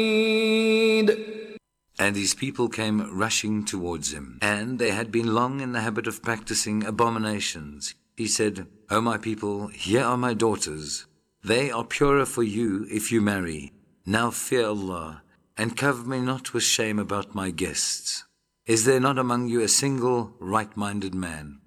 And his people came rushing towards him, and they had been long in the habit of practicing abominations. He said, O my people, here are my daughters. They are purer for you if you marry. Now fear Allah, and cover me not with shame about my guests. Is there not among you a single right-minded man?